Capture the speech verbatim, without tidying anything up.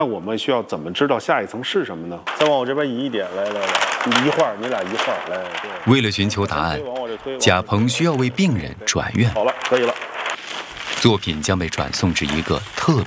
那我们需要怎么知道下一层是什么呢？ 再往我这边移一点，来来来，一块儿，你俩一块儿来。 为了寻求答案，贾鹏需要为病人转院。 好了，可以了。 作品将被转送至一个特